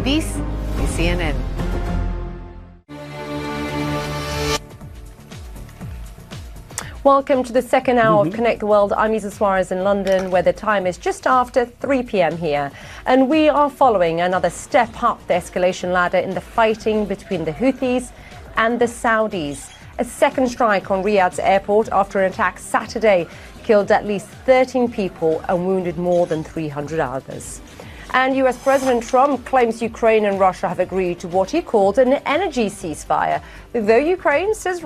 This is CNN. Welcome to the second hour of Connect the World. I'm Isa Suarez in London, where the time is just after 3 p.m. here. And we are following another step up the escalation ladder in the fighting between the Houthis and the Saudis. A second strike on Riyadh's airport after an attack Saturday killed at least 13 people and wounded more than 300 others. And US President Trump claims Ukraine and Russia have agreed to what he called an energy ceasefire, though Ukraine says